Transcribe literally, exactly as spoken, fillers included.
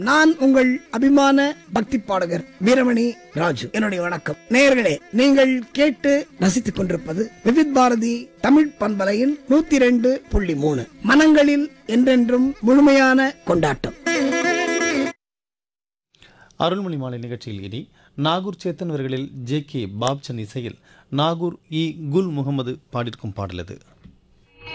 நான் உங்கள் அபிமான பக்தி பாடகர் வீரமணி ராஜு. என்னுடைய வணக்கம். நேயர்களே, நீங்கள் கேட்டு ரசித்துக் கொண்டிருப்பது விவித் பாரதி தமிழ் பண்பலையின் நூத்தி இரண்டு புள்ளி மூணு மனங்களில் என்றென்றும் முழுமையான கொண்டாட்டம். அருள்மொழி மாலை நிகழ்ச்சியில் இனி நாகூர் சேத்தன் அவர்களில் ஜே கே பாப்சன் இசையில் நாகூர் இ குல் முகமது பாடியிருக்கும் பாடலது.